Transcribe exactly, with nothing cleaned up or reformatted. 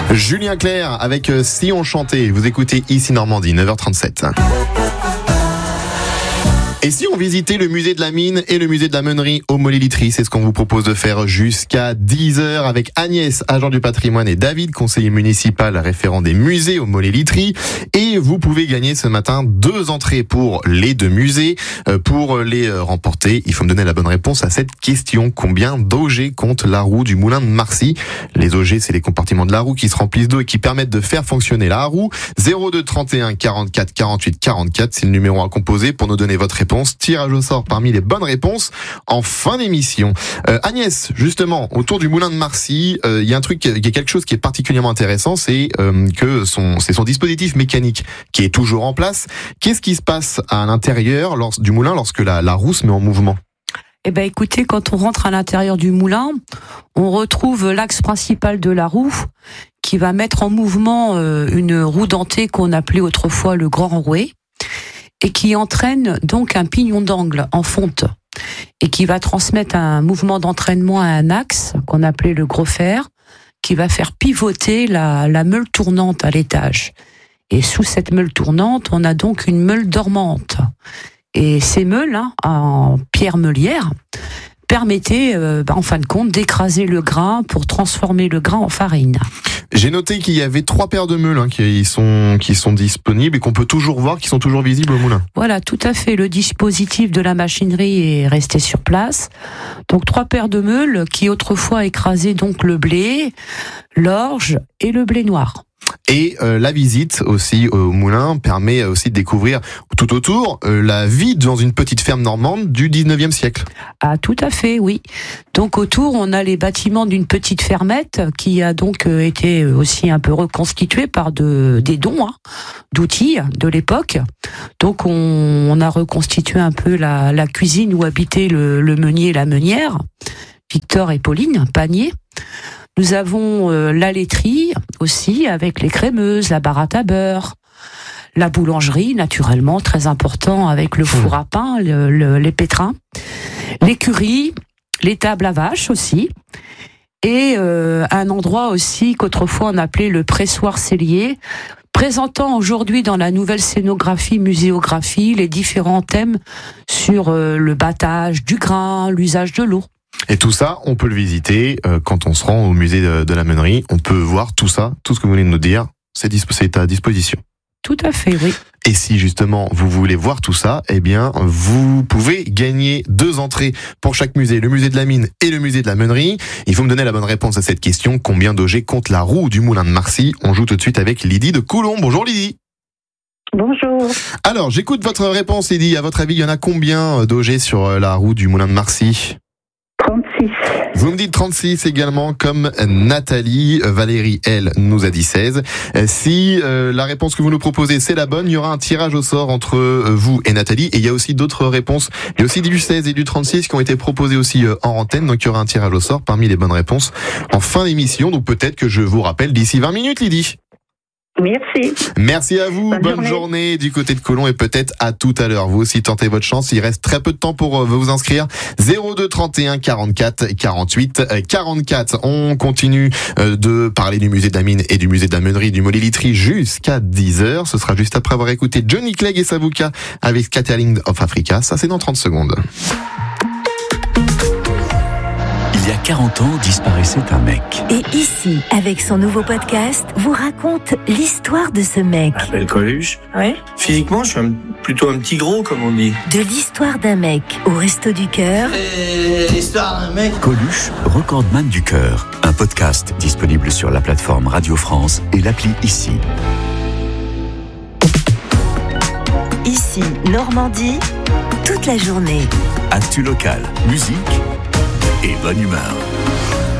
Julien Clerc avec Si on chantait. Vous écoutez Ici Normandie, neuf heures trente-sept. Et si on visitait le musée de la mine et le musée de la meunerie au Mollet-Litry, c'est ce qu'on vous propose de faire jusqu'à dix heures avec Agnès, agent du patrimoine, et David, conseiller municipal référent des musées au Mollet-Litry. Et vous pouvez gagner ce matin deux entrées pour les deux musées. Pour les remporter, il faut me donner la bonne réponse à cette question. Combien d'ogets compte la roue du moulin de Marcy? Les ogets, c'est les compartiments de la roue qui se remplissent d'eau et qui permettent de faire fonctionner la roue. zéro deux trente et un quarante-quatre quarante-huit quarante-quatre, c'est le numéro à composer pour nous donner votre réponse. Tirage au sort parmi les bonnes réponses en fin d'émission. Euh, Agnès, justement, autour du moulin de Marcy, il euh, y a un truc, il y a quelque chose qui est particulièrement intéressant, c'est euh, que son, c'est son dispositif mécanique qui est toujours en place. Qu'est-ce qui se passe à l'intérieur lors, du moulin lorsque la, la roue se met en mouvement? Eh ben, écoutez, quand on rentre à l'intérieur du moulin, on retrouve l'axe principal de la roue qui va mettre en mouvement euh, une roue dentée qu'on appelait autrefois le grand rouet, et qui entraîne donc un pignon d'angle en fonte et qui va transmettre un mouvement d'entraînement à un axe qu'on appelait le gros fer, qui va faire pivoter la, la meule tournante à l'étage. Et sous cette meule tournante, on a donc une meule dormante. Et ces meules, hein, en pierre meulière, permettaient, euh, bah, en fin de compte, d'écraser le grain pour transformer le grain en farine. J'ai noté qu'il y avait trois paires de meules hein, qui sont qui sont disponibles et qu'on peut toujours voir, qui sont toujours visibles au moulin. Voilà, tout à fait. Le dispositif de la machinerie est resté sur place. Donc trois paires de meules qui autrefois écrasaient donc le blé, l'orge et le blé noir. Et euh, la visite aussi au moulin permet aussi de découvrir tout autour euh, la vie dans une petite ferme normande du dix-neuvième siècle. Ah, tout à fait, oui. Donc autour, on a les bâtiments d'une petite fermette qui a donc euh, été aussi un peu reconstituée par de, des dons hein, d'outils de l'époque. Donc on, on a reconstitué un peu la, la cuisine où habitait le, le meunier et la meunière, Victor et Pauline Panier. Nous avons euh, la laiterie aussi, avec les crémeuses, la baratte à beurre, la boulangerie, naturellement, très important, avec le four à pain, le, le, les pétrins, l'écurie, les tables à vaches aussi, et euh, un endroit aussi qu'autrefois on appelait le pressoir cellier, présentant aujourd'hui dans la nouvelle scénographie, muséographie, les différents thèmes sur euh, le battage du grain, l'usage de l'eau. Et tout ça, on peut le visiter euh, quand on se rend au musée de, de la meunerie. On peut voir tout ça, tout ce que vous venez de nous dire, c'est, disp- c'est à disposition. Tout à fait, oui. Et si justement vous voulez voir tout ça, eh bien vous pouvez gagner deux entrées pour chaque musée, le musée de la mine et le musée de la meunerie. Il faut me donner la bonne réponse à cette question. Combien d'ogets compte la roue du moulin de Marcy? On joue tout de suite avec Lydie de Coulomb. Bonjour Lydie. Bonjour. Alors j'écoute votre réponse Lydie. À votre avis, il y en a combien d'ogets sur la roue du moulin de Marcy? trente-six. Vous me dites trente-six également, comme Nathalie. Valérie, elle, nous a dit seize. Si euh, la réponse que vous nous proposez, c'est la bonne, il y aura un tirage au sort entre vous et Nathalie. Et il y a aussi d'autres réponses. Il y a aussi du seize et du trente-six qui ont été proposés aussi euh, en antenne. Donc il y aura un tirage au sort parmi les bonnes réponses en fin d'émission. Donc peut-être que je vous rappelle d'ici vingt minutes, Lydie. Merci. Merci à vous. Bonne, Bonne journée. journée du côté de Colomb et peut-être à tout à l'heure. Vous aussi tentez votre chance. Il reste très peu de temps pour vous inscrire. zéro deux trente et un quarante-quatre quarante-huit quarante-quatre. On continue de parler du musée de la mine et du musée de la meunerie du Mollet-Litry jusqu'à dix heures. Ce sera juste après avoir écouté Johnny Clegg et Savuka avec Scatterling of Africa. Ça, c'est dans trente secondes. Il y a quarante ans, disparaissait un mec. Et ici, avec son nouveau podcast, vous raconte l'histoire de ce mec. Je m'appelle Coluche. Ouais. Physiquement, je suis un, plutôt un petit gros, comme on dit. De l'histoire d'un mec au Resto du Cœur. Et l'histoire d'un mec. Coluche, recordman du cœur. Un podcast disponible sur la plateforme Radio France et l'appli Ici. Ici, Normandie, toute la journée. Actu local, musique et bonne humeur.